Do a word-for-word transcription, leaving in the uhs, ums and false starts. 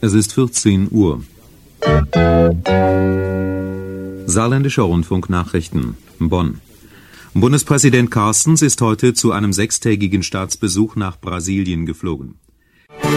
Es ist vierzehn Uhr. Saarländischer Rundfunknachrichten, Bonn. Bundespräsident Carstens ist heute zu einem sechstägigen Staatsbesuch nach Brasilien geflogen.